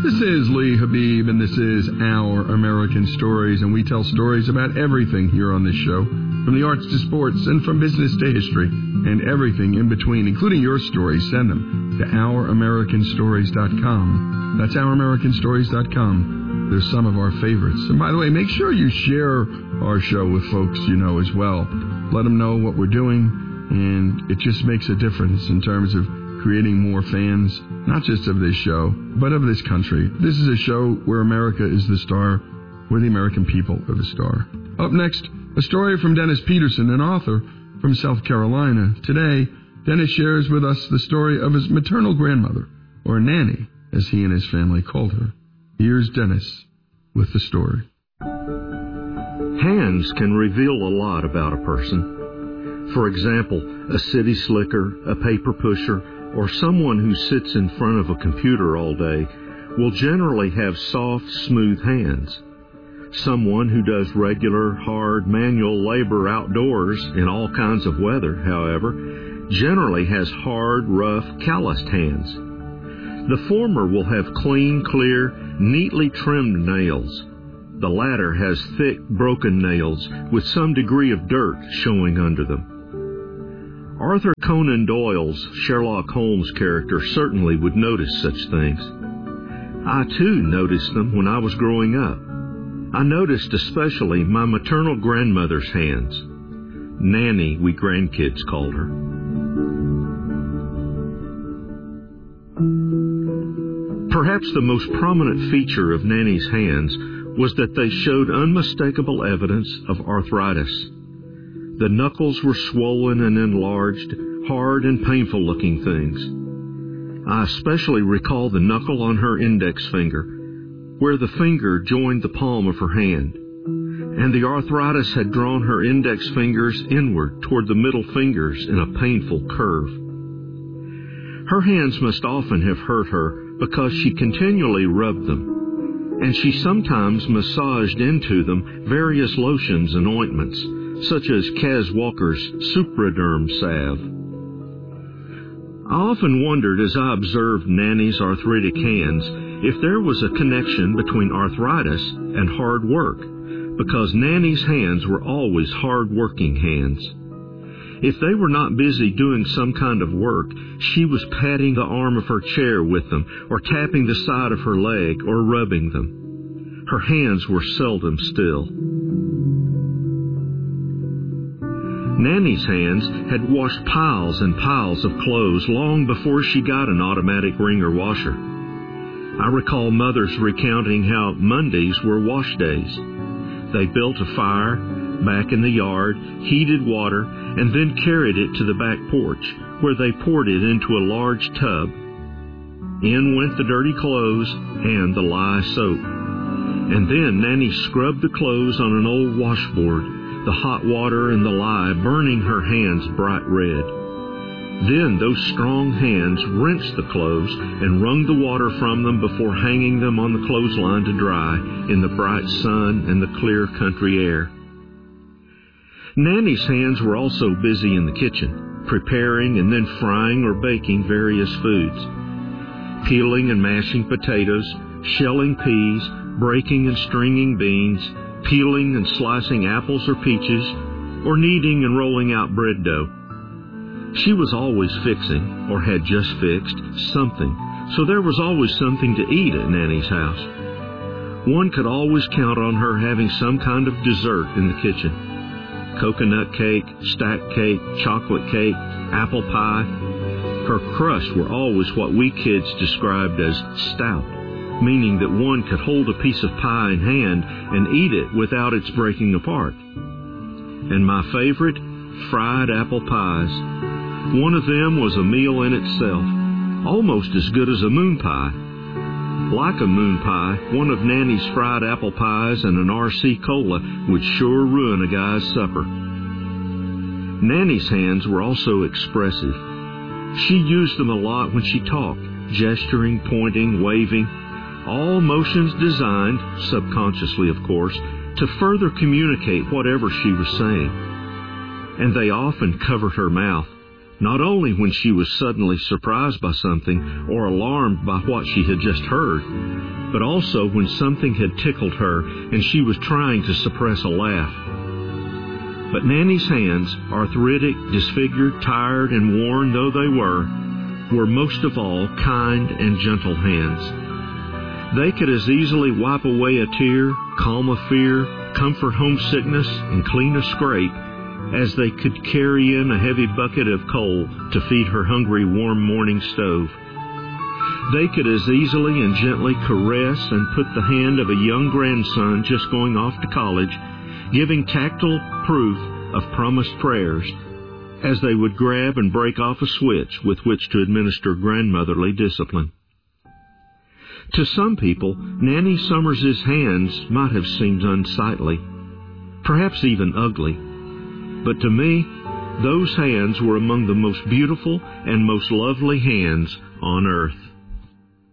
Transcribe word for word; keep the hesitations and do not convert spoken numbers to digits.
This is Lee Habib, and this is Our American Stories, and we tell stories about everything here on this show, from the arts to sports and from business to history, and everything in between, including your stories. Send them to our american stories dot com. That's our american stories dot com. There's some of our favorites. And by the way, make sure you share our show with folks you know as well. Let them know what we're doing, and it just makes a difference in terms of creating more fans, not just of this show, but of this country. This is a show where America is the star, where the American people are the star. Up next, a story from Dennis Peterson, an author from South Carolina. Today, Dennis shares with us the story of his maternal grandmother, or Nanny, as he and his family called her. Here's Dennis with the story. Hands can reveal a lot about a person. For example, a city slicker, a paper pusher, or someone who sits in front of a computer all day will generally have soft, smooth hands. Someone who does regular, hard, manual labor outdoors in all kinds of weather, however, generally has hard, rough, calloused hands. The former will have clean, clear, neatly trimmed nails. The latter has thick, broken nails with some degree of dirt showing under them. Arthur Conan Doyle's Sherlock Holmes character certainly would notice such things. I, too, noticed them when I was growing up. I noticed especially my maternal grandmother's hands. Nanny, we grandkids called her. Perhaps the most prominent feature of Nanny's hands was that they showed unmistakable evidence of arthritis. The knuckles were swollen and enlarged, hard and painful-looking things. I especially recall the knuckle on her index finger, where the finger joined the palm of her hand, and the arthritis had drawn her index fingers inward toward the middle fingers in a painful curve. Her hands must often have hurt her because she continually rubbed them, and she sometimes massaged into them various lotions and ointments, such as Kaz Walker's Supraderm salve. I often wondered as I observed Nanny's arthritic hands if there was a connection between arthritis and hard work, because Nanny's hands were always hard-working hands. If they were not busy doing some kind of work, she was patting the arm of her chair with them, or tapping the side of her leg, or rubbing them. Her hands were seldom still. Nanny's hands had washed piles and piles of clothes long before she got an automatic wringer washer. I recall mothers recounting how Mondays were wash days. They built a fire back in the yard, heated water, and then carried it to the back porch, where they poured it into a large tub. In went the dirty clothes and the lye soap. And then Nanny scrubbed the clothes on an old washboard, the hot water and the lye burning her hands bright red. Then those strong hands rinsed the clothes and wrung the water from them before hanging them on the clothesline to dry in the bright sun and the clear country air. Nanny's hands were also busy in the kitchen, preparing and then frying or baking various foods, peeling and mashing potatoes, shelling peas, breaking and stringing beans, peeling and slicing apples or peaches, or kneading and rolling out bread dough. She was always fixing, or had just fixed, something, so there was always something to eat at Nanny's house. One could always count on her having some kind of dessert in the kitchen. Coconut cake, stacked cake, chocolate cake, apple pie. Her crusts were always what we kids described as stout, meaning that one could hold a piece of pie in hand and eat it without its breaking apart. And my favorite, fried apple pies. One of them was a meal in itself, almost as good as a moon pie. Like a moon pie, one of Nanny's fried apple pies and an R C Cola would sure ruin a guy's supper. Nanny's hands were also expressive. She used them a lot when she talked, gesturing, pointing, waving, all motions designed, subconsciously of course, to further communicate whatever she was saying. And they often covered her mouth, not only when she was suddenly surprised by something or alarmed by what she had just heard, but also when something had tickled her and she was trying to suppress a laugh. But Nanny's hands, arthritic, disfigured, tired, and worn though they were, were most of all kind and gentle hands. They could as easily wipe away a tear, calm a fear, comfort homesickness, and clean a scrape as they could carry in a heavy bucket of coal to feed her hungry, warm morning stove. They could as easily and gently caress and put the hand of a young grandson just going off to college, giving tactile proof of promised prayers, as they would grab and break off a switch with which to administer grandmotherly discipline. To some people, Nanny Summers's hands might have seemed unsightly, perhaps even ugly. But to me, those hands were among the most beautiful and most lovely hands on earth.